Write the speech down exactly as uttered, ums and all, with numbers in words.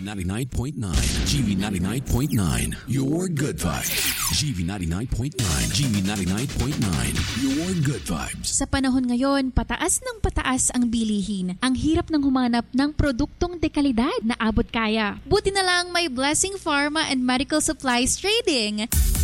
ninety-nine point nine. G V ninety-nine point nine. Your good vibes. G V ninety-nine point nine. G V ninety-nine point nine. Your good vibes. Sa panahon ngayon, pataas ng pataas ang bilihin. Ang hirap ng humanap ng produktong dekalidad na abot kaya. Buti na lang may Blessing Pharma and Medical Supplies Trading.